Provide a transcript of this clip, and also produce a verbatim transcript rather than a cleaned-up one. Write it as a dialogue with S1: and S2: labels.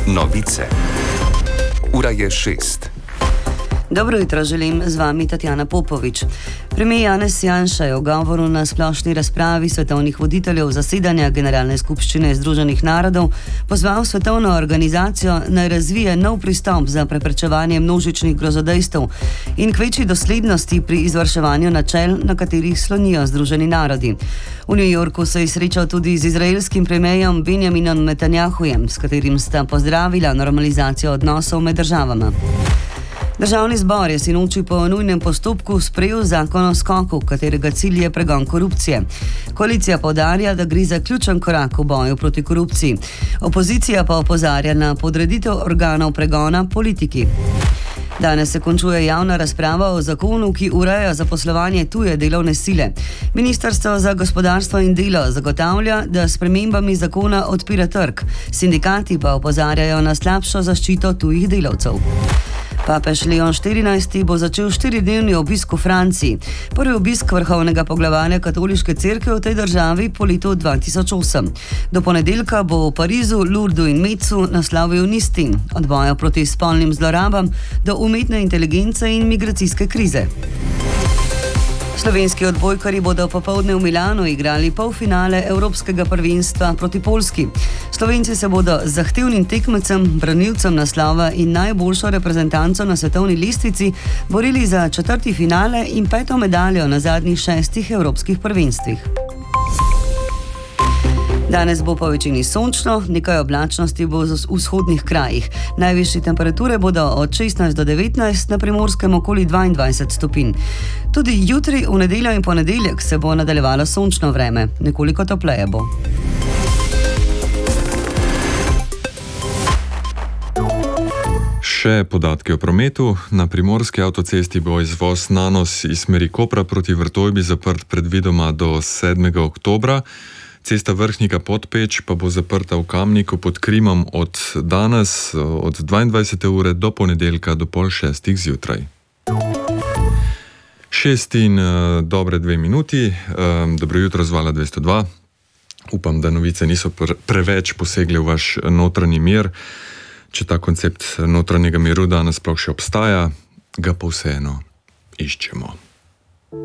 S1: Novice. Ura je šest.
S2: Dobro jutro želim, z vami Tatjana Popovič. Premijer Janez Janša je v govoru na splošni razpravi svetovnih voditeljev zasedanja Generalne skupščine Združenih narodov pozval svetovno organizacijo naj razvije nov pristop za preprečevanje množičnih grozodejstev in k večji doslednosti pri izvrševanju načel, na katerih slonijo Združeni narodi. V New Yorku se je srečal tudi z izraelskim premijerom Benjaminom Netanjahujem, s katerim sta pozdravila normalizacijo odnosov med državama. Državni zbor je sinoči po nujnem postopku sprejel zakon o skoku, katerega cilj je pregon korupcije. Koalicija poudarja, da gre za ključen korak v boju proti korupciji. Opozicija pa opozarja na podreditev organov pregona politiki. Danes se končuje javna razprava o zakonu, ki ureja zaposlovanje tuje delovne sile. Ministrstvo za gospodarstvo in delo zagotavlja, da s spremembami zakona odpira trg. Sindikati pa opozarjajo na slabšo zaščito tujih delavcev. Papež Leon štirinajsti bo začel štiridnevni obisk v Franciji. Prvi obisk vrhovnega poglavarja katoliške cerkve v tej državi po letu dva tisoč osem. Do ponedeljka bo v Parizu, Lourdesu in Metzu naslovil niz tem, od boja proti spolnim zlorabam do umetne inteligence in migracijske krize. Slovenski odbojkarji bodo popoldne v Milanu igrali polfinale Evropskega prvenstva proti Poljski. Slovenci se bodo z zahtevnim tekmecem, branilcem naslova in najboljšo reprezentanco na svetovni lestvici borili za četrti finale in peto medaljo na zadnjih šestih evropskih prvenstvih. Danes bo po večini sončno, nekaj oblačnosti bo v vzhodnih krajih. Najvišje temperature bodo od šestnajst do devetnajst, na Primorskem okoli dvaindvajset stopinj. Tudi jutri, v nedeljo in ponedeljek se bo nadaljevalo sončno vreme, nekoliko topleje bo.
S3: Še podatke o prometu. Na primorski avtocesti bo izvoz Nanos iz smeri Kopra proti Vrtojbi zaprt predvidoma do sedmega oktobra. Cesta Vrhnika-Podpeč pa bo zaprta v Kamniku pod Krimom od danes, od dvaindvajsete ure do ponedeljka do pol šestih zjutraj. Šest in uh, dobre dve minuti. Um, dobro jutro z Vala dvesto dva. Upam, da novice niso pre- preveč posegle v vaš notranji mir. Če ta koncept notranjega miru danes sploh še obstaja, ga pa vseeno iščemo.